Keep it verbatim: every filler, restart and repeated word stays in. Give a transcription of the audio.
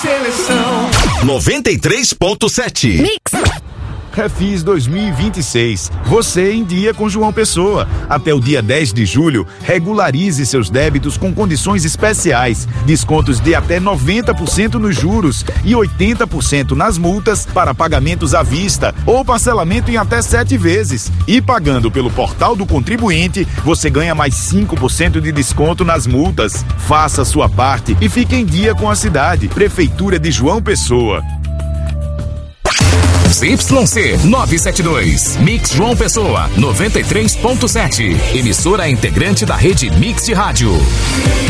Seleção noventa e três ponto sete. Mix. Refis dois mil e vinte e seis. Você em dia com João Pessoa. Até o dia dez de julho, regularize seus débitos com condições especiais. Descontos de até noventa por cento nos juros e oitenta por cento nas multas para pagamentos à vista ou parcelamento em até sete vezes. E pagando pelo portal do contribuinte, você ganha mais cinco por cento de desconto nas multas. Faça a sua parte e fique em dia com a cidade. Prefeitura de João Pessoa. Z Y C novecentos e setenta e dois, Mix João Pessoa, noventa e três ponto sete. Emissora integrante da rede Mix de Rádio.